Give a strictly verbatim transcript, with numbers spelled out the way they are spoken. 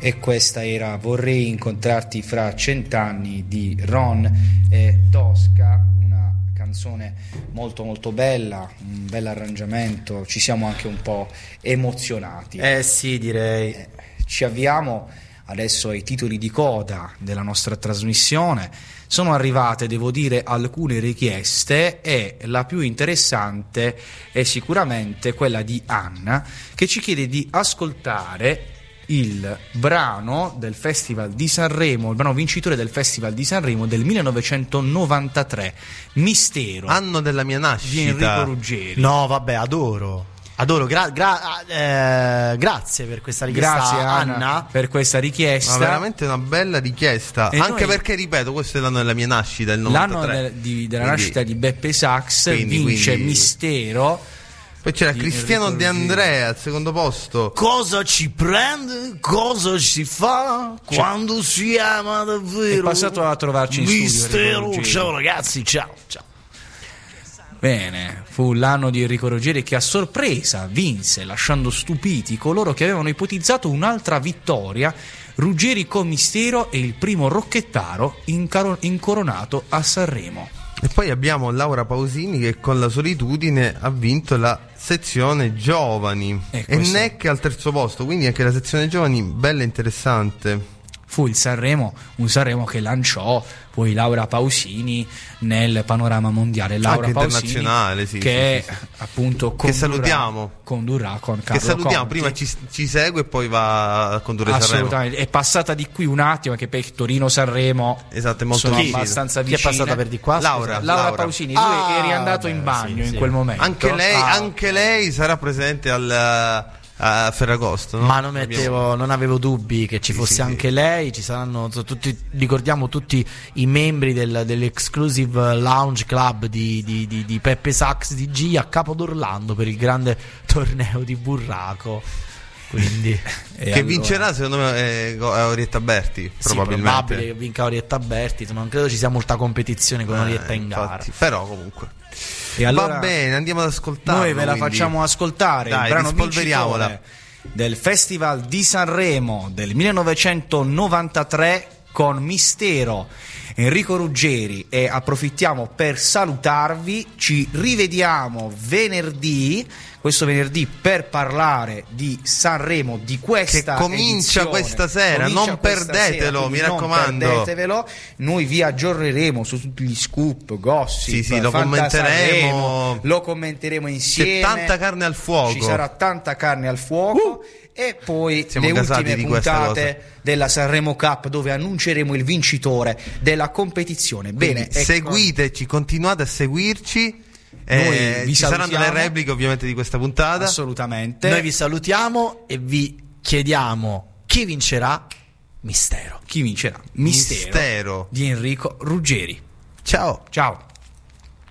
E questa era Vorrei incontrarti fra cent'anni di Ron e Tosca, una canzone molto molto bella, un bel arrangiamento, ci siamo anche un po' emozionati. Eh sì, direi. Eh, ci avviamo adesso ai titoli di coda della nostra trasmissione. Sono arrivate, devo dire, alcune richieste e la più interessante è sicuramente quella di Anna, che ci chiede di ascoltare il brano del Festival di Sanremo, il brano vincitore del Festival di Sanremo del millenovecentonovantatré, Mistero, anno della mia nascita, di Enrico Ruggeri. No, vabbè, adoro. Adoro, gra- gra- eh, grazie per questa richiesta. Grazie Anna, Anna per questa richiesta. Ma veramente una bella richiesta. E anche noi, perché, ripeto, questo è l'anno della mia nascita, il novantatré. L'anno de- di, della quindi, nascita di Beppe Sax, quindi, vince quindi... Mistero. Poi c'era di Cristiano Enrico De Ruggeri. Andrea al secondo posto. cosa ci prende, cosa si fa Cioè, quando si ama davvero? è passato a trovarci in studio, Enrico Mistero, Ruggeri. ciao ragazzi, ciao, ciao. Bene, fu l'anno di Enrico Ruggeri che a sorpresa vinse, lasciando stupiti coloro che avevano ipotizzato un'altra vittoria. Ruggeri con Mistero è il primo rocchettaro incaro- incoronato a Sanremo. E poi abbiamo Laura Pausini che con La solitudine ha vinto la sezione giovani. E E questo- Neck al terzo posto, quindi anche la sezione giovani bella e interessante. Fu il Sanremo, un Sanremo che lanciò poi Laura Pausini nel panorama mondiale. Laura Anche Pausini, internazionale, sì, che sì, sì, sì. appunto Che condurrà, salutiamo. condurrà con Carlo Che salutiamo, Conti. prima ci, ci segue e poi va a condurre Sanremo. Assolutamente, è passata di qui un attimo, anche per Torino-Sanremo Esatto, è molto sono vicino. abbastanza Chi è vicine. passata per di qua? Laura. Scusa. Laura, Laura. Pausini, lui Ah, è riandato vabbè, in bagno sì, in sì. quel momento. Anche lei, Ah, anche lei sarà presente al, a Ferragosto, no? Ma non mettevo, non avevo dubbi che ci Sì, fosse sì, anche sì. lei. Ci saranno t- tutti, ricordiamo tutti i membri del, dell'Exclusive Lounge Club di, di, di, di Peppe Sax D G a Capo d'Orlando per il grande torneo di burraco. Quindi e che allora- vincerà secondo me è, è Orietta Berti, sì, probabilmente. probabile che vinca Orietta Berti. Non credo ci sia molta competizione con Eh, Orietta in gara. infatti, però comunque E allora va bene, andiamo ad ascoltare. noi ve la facciamo ascoltare, Dai, il brano rispolveriamola. vincitore del Festival di Sanremo del millenovecentonovantatré con Mistero, Enrico Ruggeri. E approfittiamo per salutarvi, ci rivediamo venerdì, questo venerdì, per parlare di Sanremo, di questa Che comincia edizione. questa sera, Comincia non questa perdetelo, sera, mi quindi raccomando. non perdetevelo. Noi vi aggiorneremo su tutti gli scoop, gossip, Sì, sì, lo Fantasanremo, commenteremo. lo commenteremo insieme. C'è tanta carne al fuoco. Ci sarà tanta carne al fuoco. E poi Siamo le gasati ultime di questa puntate della Sanremo Cup, dove annunceremo il vincitore della competizione. Bene, Quindi ecco, seguiteci, continuate a seguirci. Noi Eh, vi ci saranno salutiamo. le repliche ovviamente di questa puntata. assolutamente. Noi vi salutiamo e vi chiediamo chi vincerà. Mistero. Chi vincerà? Mistero, Mistero. di Enrico Ruggeri. Ciao. Ciao.